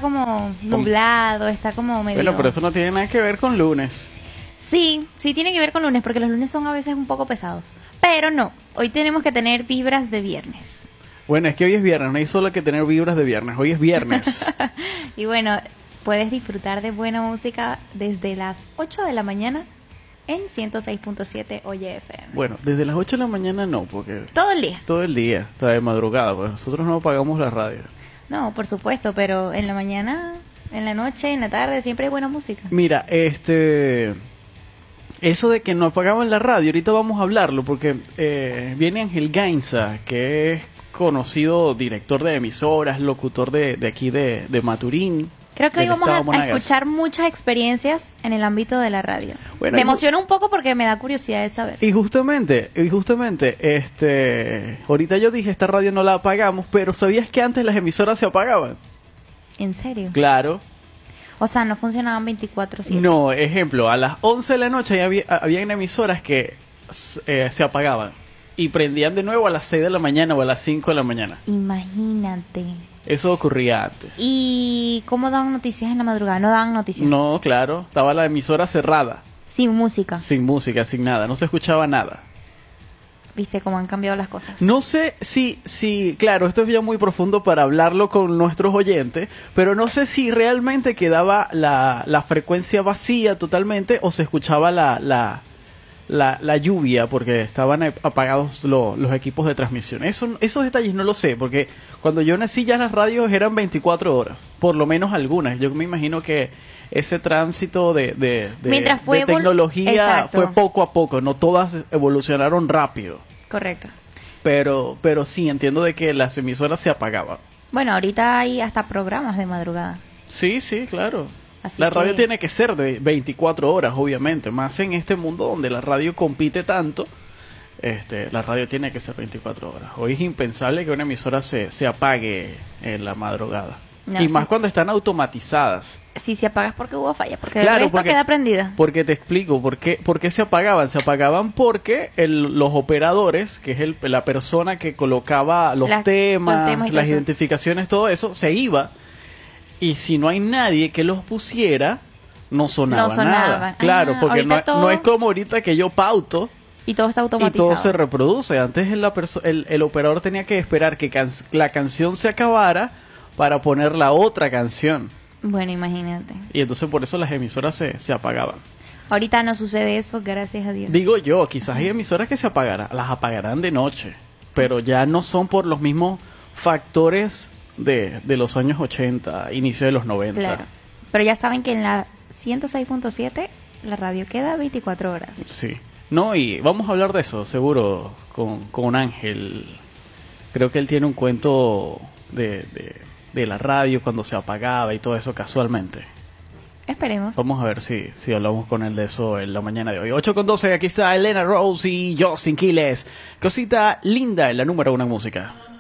como nublado, está como medio... Bueno, pero eso no tiene nada que ver con lunes. Sí, sí tiene que ver con lunes, porque los lunes son a veces un poco pesados. Pero no, hoy tenemos que tener vibras de viernes. Bueno, es que hoy es viernes, no hay solo que tener vibras de viernes, hoy es viernes. Y bueno, puedes disfrutar de buena música desde las 8 de la mañana en 106.7 Oye FM. Bueno, desde las 8 de la mañana no, porque... Todo el día. Todo el día, está de madrugada, pues nosotros no apagamos la radio. No, por supuesto, pero en la mañana, en la noche, en la tarde, siempre hay buena música. Mira, eso de que no apagaban la radio, ahorita vamos a hablarlo, porque viene Ángel Gainza, que es conocido director de emisoras, locutor de aquí de Maturín. Creo que hoy del vamos estado a Monagas. escuchar muchas experiencias en el ámbito de la radio. Bueno, me y emociona un poco porque me da curiosidad de saber. Y justamente, ahorita yo dije, esta radio no la apagamos, pero ¿sabías que antes las emisoras se apagaban? ¿En serio? Claro. O sea, no funcionaban 24/7. No, ejemplo, a las 11 de la noche habían emisoras que se apagaban y prendían de nuevo a las 6 de la mañana o a las 5 de la mañana. Imagínate. Eso ocurría antes. ¿Y cómo daban noticias en la madrugada? ¿No daban noticias? No, claro, estaba la emisora cerrada, Sin música. sin música, sin nada, no se escuchaba nada. ¿Viste cómo han cambiado las cosas? No sé si, claro, esto es ya muy profundo para hablarlo con nuestros oyentes, pero no sé si realmente quedaba la frecuencia vacía totalmente o se escuchaba la lluvia porque estaban apagados los equipos de transmisión. Esos detalles no lo sé, porque cuando yo nací ya las radios eran 24 horas, por lo menos algunas. Yo me imagino que ese tránsito de Mientras fue de tecnología exacto. fue poco a poco, no todas evolucionaron rápido. Correcto. Pero sí, entiendo de que las emisoras se apagaban. Bueno, ahorita hay hasta programas de madrugada. Sí, claro. Así La radio que- tiene que ser de 24 horas, obviamente. Más en este mundo donde la radio compite tanto, la radio tiene que ser 24 horas. Hoy es impensable que una emisora se apague en la madrugada. No, y sí. más cuando están automatizadas. Si se apagas porque hubo falla, porque Claro, el resto porque- queda prendida. Porque te explico, ¿por qué se apagaban? Se apagaban porque los operadores, que es la persona que colocaba los temas, y todo las eso. identificaciones, todo eso, se iba. Y si no hay nadie que los pusiera, no sonaba, No sonaba. nada. Claro, Ah, porque ahorita todo- no es como ahorita que yo pauto Y todo está y automatizado. todo se reproduce. Antes el operador tenía que esperar que la canción se acabara para poner la otra canción. Bueno, imagínate. Y entonces por eso las emisoras se apagaban. Ahorita no sucede eso, gracias a Dios. Digo yo, quizás hay emisoras que las apagarán de noche, pero ya no son por los mismos factores de los años 80, inicio de los 90. Claro. Pero ya saben que en la 106.7 la radio queda 24 horas. Sí. No, y vamos a hablar de eso, seguro, con Ángel. Creo que él tiene un cuento de la radio cuando se apagaba y todo eso casualmente. Esperemos. Vamos a ver si hablamos con él de eso en la mañana de hoy. 8:12, aquí está Elena Rose y Justin Quiles. Cosita linda en la número 1 en música.